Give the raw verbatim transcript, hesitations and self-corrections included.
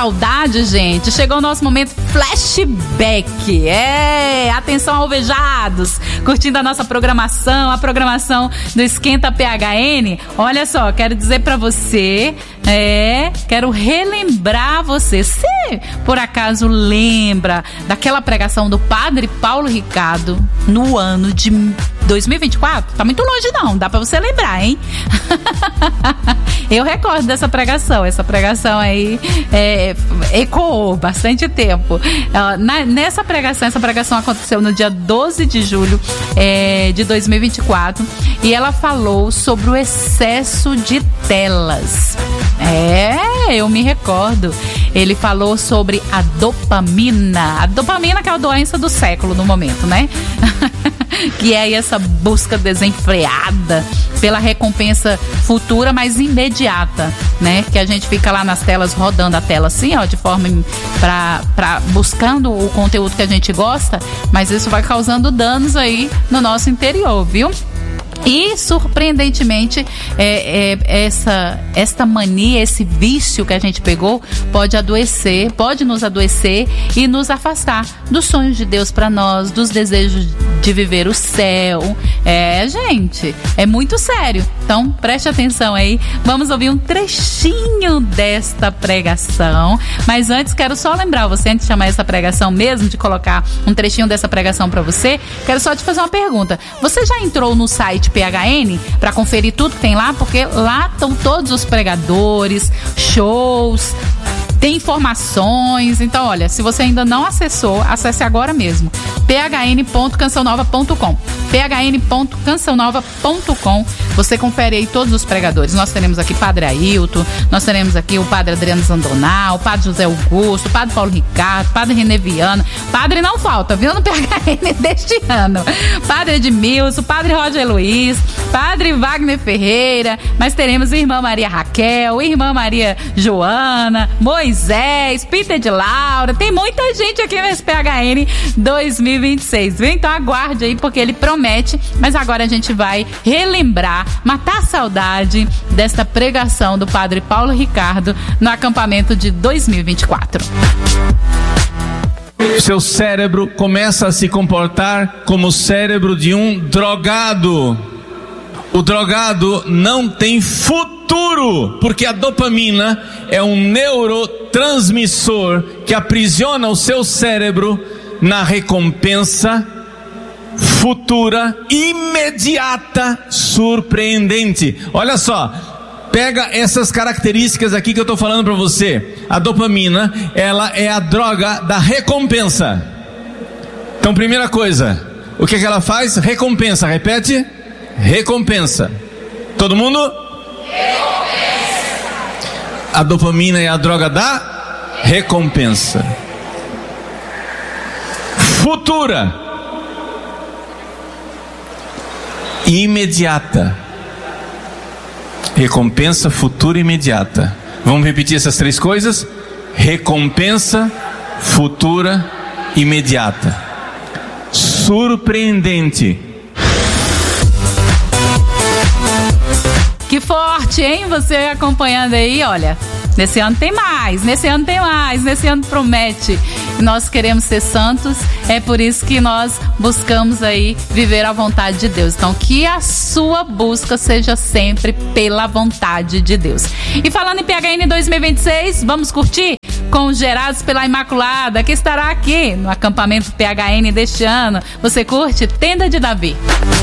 saudade, gente, chegou o nosso momento flashback. É, atenção alvejados, curtindo a nossa programação, a programação do Esquenta P H N. Olha só, quero dizer pra você, é, quero relembrar você, se por acaso lembra daquela pregação do Padre Paulo Ricardo no ano de dois mil e vinte e quatro, tá muito longe não, dá pra você lembrar, hein? Eu recordo dessa pregação, essa pregação aí é, ecoou bastante tempo. Na, nessa pregação, essa pregação aconteceu no dia doze de julho é, de dois mil e vinte e quatro, e ela falou sobre o excesso de telas. É, eu me recordo. Ele falou sobre a dopamina. A dopamina que é a doença do século no momento, né? Que é essa busca desenfreada pela recompensa futura, mas imediata, né? Que a gente fica lá nas telas, rodando a tela assim, ó, de forma pra, pra buscando o conteúdo que a gente gosta, mas isso vai causando danos aí no nosso interior, viu? E, surpreendentemente, é, é, essa, esta mania, esse vício que a gente pegou pode adoecer, pode nos adoecer e nos afastar dos sonhos de Deus para nós, dos desejos de viver o céu. É, gente, é muito sério. Então, preste atenção aí. Vamos ouvir um trechinho desta pregação. Mas antes, quero só lembrar você, antes de chamar essa pregação mesmo, de colocar um trechinho dessa pregação para você, quero só te fazer uma pergunta. Você já entrou no site P H N para conferir tudo que tem lá? Porque lá estão todos os pregadores, shows, tem informações. Então, olha, se você ainda não acessou, acesse agora mesmo p h n ponto canção nova ponto com p h n ponto canção nova ponto com. Você confere aí todos os pregadores. Nós teremos aqui Padre Ailton, nós teremos aqui o Padre Adriano Zandonal, o Padre José Augusto, o Padre Paulo Ricardo, Padre René Viana. Padre não falta, viu, no P H N deste ano. Padre Edmilson, Padre Roger Luiz, Padre Wagner Ferreira, mas teremos Irmã Maria Raquel, Irmã Maria Joana, Moisés, Peter de Laura. Tem muita gente aqui nesse P H N dois mil e vinte e seis, viu? Então aguarde aí, porque ele promete. Mas agora a gente vai relembrar, matar a saudade desta pregação do Padre Paulo Ricardo no acampamento de dois mil e vinte e quatro. Seu cérebro começa a se comportar como o cérebro de um drogado. O drogado não tem futuro, porque a dopamina é um neurotransmissor que aprisiona o seu cérebro na recompensa futura, imediata, surpreendente. Olha só, pega essas características aqui que eu estou falando para você. A dopamina, ela é a droga da recompensa. Então, primeira coisa, o que, que ela faz? Recompensa, repete. Recompensa. Todo mundo? Recompensa. A dopamina é a droga da recompensa futura, imediata. Recompensa futura imediata. Vamos repetir essas três coisas? Recompensa futura imediata. Surpreendente. Que forte, hein? Você acompanhando aí, olha. Nesse ano tem mais, nesse ano tem mais, nesse ano promete. Nós queremos ser santos, é por isso que nós buscamos aí viver a vontade de Deus. Então, que a sua busca seja sempre pela vontade de Deus. E falando em P H N dois mil e vinte e seis, vamos curtir com os Gerados pela Imaculada, que estará aqui no acampamento P H N deste ano. Você curte? Tenda de Davi.